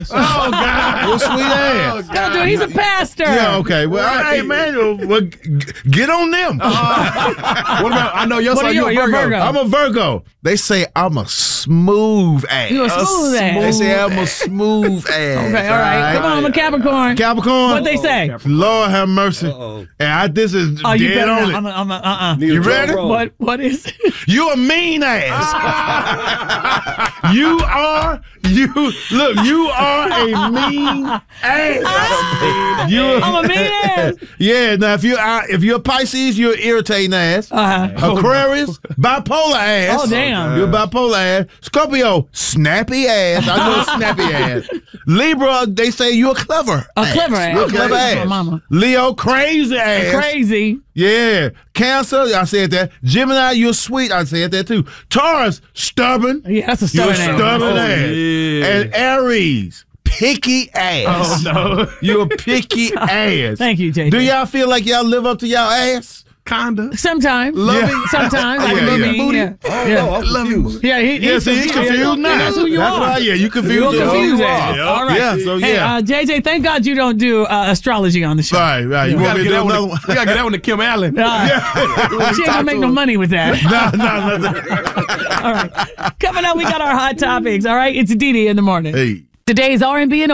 Oh, God. Your sweet ass. Don't do it. He's a pastor. Yeah, okay. Well, hey, man, well, get on them. What about, I know your son, you're a Virgo. I'm a Virgo. They say I'm a smooth ass. You a smooth ass. They say I'm a smooth ass. Okay, all right. Come on, I'm a Capricorn. Capricorn. What they say? Lord have mercy. And this is Oh, you dead better on not. it. You ready? What is it? You a mean ass. You are a mean ass. I'm a mean ass. Yeah, now if you're a Pisces, you're an irritating ass. Aquarius, bipolar ass. Oh, damn. You're bipolar ass. Scorpio, snappy ass. I know snappy ass. Libra, they say you're clever. Clever ass. You're a clever Okay. ass. My mama. Leo, crazy ass. Crazy. Yeah. Cancer, I said that. Gemini, you're sweet. I said that too. Taurus, stubborn. Yeah, that's a You're stubborn a ass. stubborn ass. Yeah. And Aries, picky ass. Oh, no. You're a picky ass. Thank you, JJ. Do y'all feel like y'all live up to y'all ass? Kinda. Sometimes. Loving. Sometimes. Like Yeah, a little yeah. bit. Booty. Yeah. I'm confused. Yeah, He's confused now. That's who you are. Why, yeah, you confused. You're as confused you ass. are. All right. Yeah, so Hey, yeah. JJ, thank God you don't do astrology on the show. Right. You We want gotta me to get do that another one. one? We gotta get that one to Kim Allen. She ain't gonna make no money with that. No. All right. Coming up, we got our hot topics. All right. It's Didi in the morning. Hey. Today's R&B and